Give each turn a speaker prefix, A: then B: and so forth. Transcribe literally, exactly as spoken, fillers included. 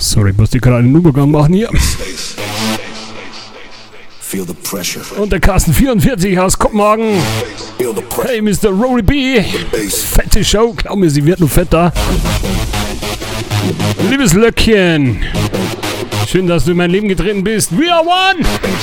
A: Sorry, muss die gerade einen Übergang machen hier. Und der Carsten vierundvierzig aus Kopenhagen. Hey, Mister Rory B. Fette Show. Glaub mir, sie wird nur fetter. Liebes Löckchen. Schön, dass du in mein Leben getreten bist. We are one!